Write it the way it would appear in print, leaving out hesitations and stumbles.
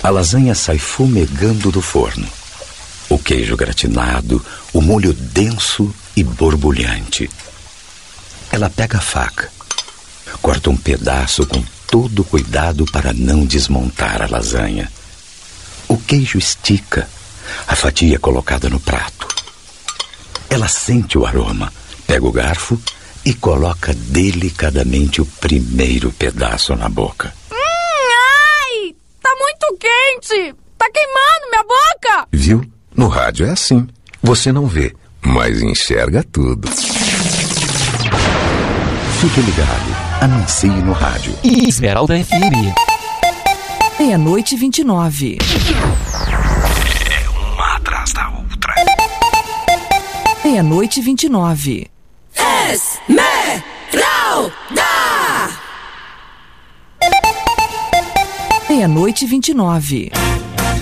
A lasanha sai fumegando do forno. O queijo gratinado, o molho denso e borbulhante. Ela pega a faca, corta um pedaço com todo cuidado para não desmontar a lasanha. O queijo estica, a fatia é colocada no prato. Ela sente o aroma, pega o garfo e coloca delicadamente o primeiro pedaço na boca. Ai! Tá muito quente! Tá queimando minha boca! Viu? No rádio é assim. Você não vê, mas enxerga tudo. Fique ligado. Anuncie no rádio. Esmeralda FM. 00:29. É uma atrás da outra. 00:29. Esmeralda! 00:29.